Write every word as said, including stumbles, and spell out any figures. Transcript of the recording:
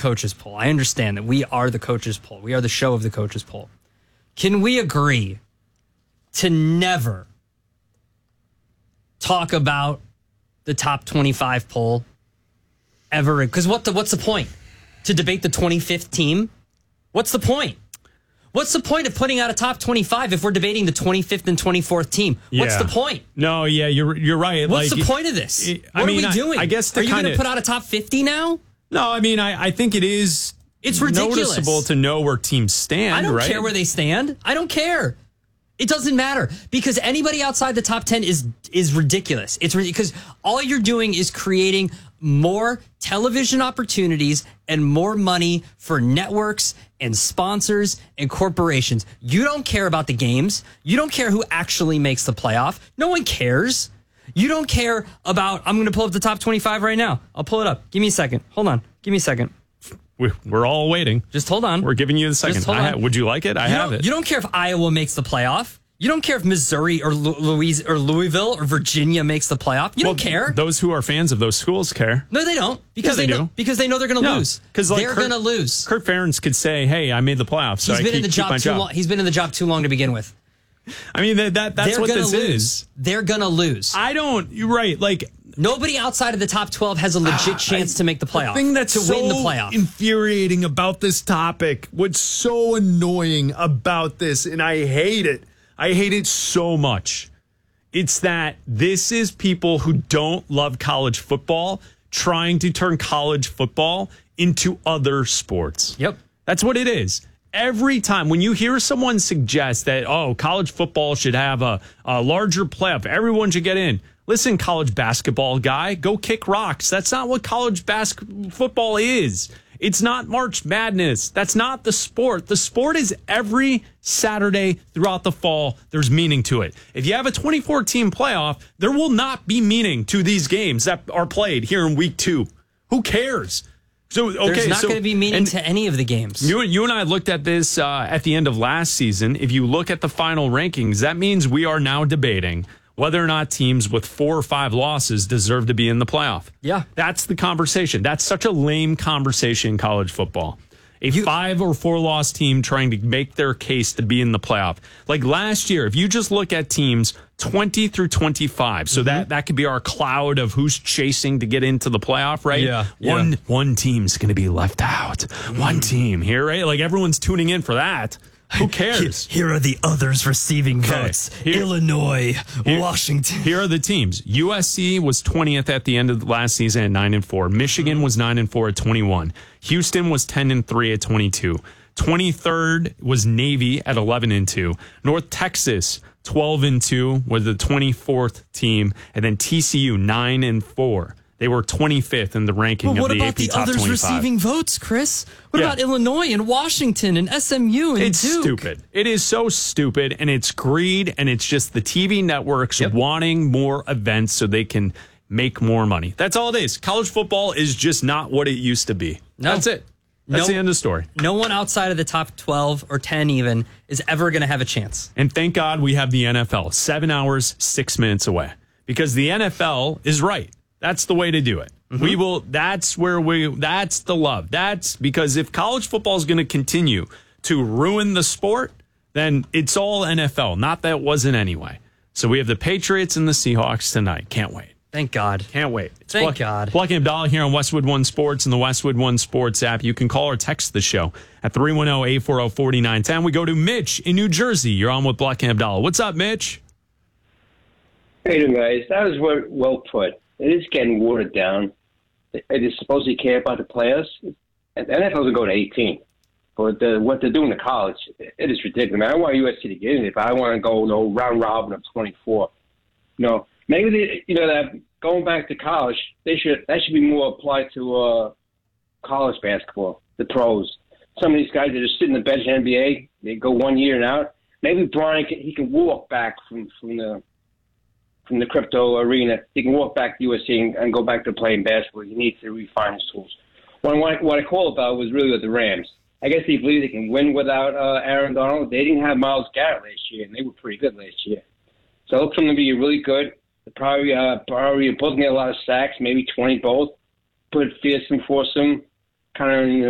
coaches poll. I understand that we are the coaches poll. We are the show of the coaches poll. Can we agree to never talk about the top twenty-five poll ever? Because what the, what's the point? To debate the twenty-fifth team? What's the point? What's the point of putting out a top twenty-five if we're debating the twenty-fifth and twenty-fourth team? What's yeah. the point? No, yeah, you're you're right. What's like, the point of this? It, what I mean, are we doing? I, I guess are you kinda, going to put out a top fifty now? No, I mean, I, I think it is it's ridiculous. Noticeable to know where teams stand. I don't right? care where they stand. I don't care. It doesn't matter because anybody outside the top ten is is ridiculous. It's because all you're doing is creating more television opportunities and more money for networks and sponsors and corporations. You don't care about the games. You don't care who actually makes the playoff. No one cares. You don't care about, I'm going to pull up the top twenty-five right now. I'll pull it up. Give me a second. Hold on. Give me a second. We're all waiting. Just hold on. We're giving you the second. Just hold I on. ha- would you like it? I you have it. You don't care if Iowa makes the playoff. You don't care if Missouri or Lu- Louise or Louisville or Virginia makes the playoff. You well, don't care. Those who are fans of those schools care. No, they don't. Because yeah, they, they do. know because they know they're going to no, lose. Because like they're going to lose. Kurt Ferentz could say, "Hey, I made the playoffs." So he's I been keep, in the job too job. long. He's been in the job too long to begin with. I mean that, that that's they're what gonna this lose. is. They're going to lose. I don't. You're right. Like. Nobody outside of the top twelve has a legit chance I, to make the playoff. The thing that's to so win the playoff. infuriating about this topic, what's so annoying about this, and I hate it. I hate it so much. It's that this is people who don't love college football trying to turn college football into other sports. Yep. That's what it is. Every time when you hear someone suggest that, oh, college football should have a, a larger playoff, everyone should get in. Listen, college basketball guy, go kick rocks. That's not what college bas- football is. It's not March Madness. That's not the sport. The sport is every Saturday throughout the fall. There's meaning to it. If you have a twenty-four team playoff, there will not be meaning to these games that are played here in week two. Who cares? So okay, There's not so, going to be meaning to any of the games. You, you and I looked at this uh, at the end of last season. If you look at the final rankings, that means we are now debating whether or not teams with four or five losses deserve to be in the playoff. Yeah. That's the conversation. That's such a lame conversation in college football. A you, five or four loss team trying to make their case to be in the playoff. Like last year, if you just look at teams twenty through twenty-five, so mm-hmm. that, that could be our cloud of who's chasing to get into the playoff, right? Yeah. One, yeah. one team's going to be left out. Mm. One team here, right? Like everyone's tuning in for that. Who cares? Here are the others receiving okay. votes. Here, Illinois, here, Washington. Here are the teams. U S C was twentieth at the end of the last season at nine and four. Michigan was nine and four at twenty-one. Houston was ten and three at twenty-two. twenty-third was Navy at eleven and two. North Texas twelve and two was the twenty-fourth team, and then T C U nine and four. They were twenty-fifth in the ranking well, of the A P What about the Top others twenty-five. Receiving votes, Chris? What yeah. about Illinois and Washington and S M U and It's Duke? stupid. It is so stupid, and it's greed, and it's just the T V networks yep. wanting more events so they can make more money. That's all it is. College football is just not what it used to be. No. That's it. That's no, the end of the story. No one outside of the top twelve or ten even is ever going to have a chance. And thank God we have the N F L. Seven hours, six minutes away. Because the N F L is right. That's the way to do it. Mm-hmm. We will, that's where we, that's the love. That's because if college football is going to continue to ruin the sport, then it's all N F L. Not that it wasn't anyway. So we have the Patriots and the Seahawks tonight. Can't wait. Thank God. Can't wait. It's Thank Pluck, God. Plucking Abdallah here on Westwood One Sports and the Westwood One Sports app. You can call or text the show at three one zero, eight four zero, four nine one zero. We go to Mitch in New Jersey. You're on with Plucking Abdallah. What's up, Mitch? Hey, guys. That was well, well put. It is getting watered down. It is supposed to care about the players. And the N F L will go to eighteen. But the, what they're doing in college, it is ridiculous. Man, I want U S C to get in it, but I want to go no round robin of twenty-four. You know, maybe they, you know that going back to college, they should that should be more applied to uh, college basketball, the pros. Some of these guys that just sit in the bench in the N B A, they go one year and out. Maybe Brian can, he can walk back from from the. from the crypto arena. He can walk back to U S C and, and go back to playing basketball. He needs to refine his tools. What I, what I called about was really with the Rams. I guess they believe they can win without uh, Aaron Donald. They didn't have Myles Garrett last year, and they were pretty good last year. So it looks for them to be really good. They're probably, uh, probably both get a lot of sacks, maybe twenty both. Put fearsome, foursome, kind of, you know,